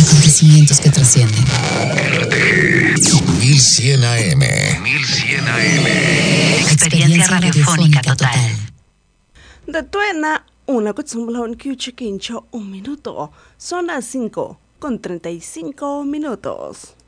Acontecimientos que trascienden. RTG 1100 AM. 1100 AM. Experiencia radiofónica total. De tuena, una kutsumblon kyuchikincho un minuto. Son las 5:35.